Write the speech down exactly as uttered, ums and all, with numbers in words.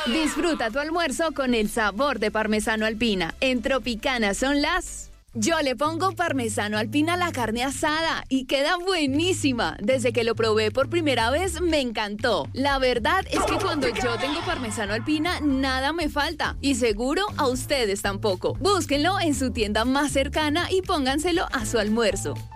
Disfruta tu almuerzo con el sabor de Parmesano Alpina. En Tropicana son las... Yo le pongo Parmesano Alpina a la carne asada y queda buenísima. Desde que lo probé por primera vez me encantó. La verdad es que cuando yo tengo Parmesano Alpina nada me falta y seguro a ustedes tampoco. Búsquenlo en su tienda más cercana y pónganselo a su almuerzo.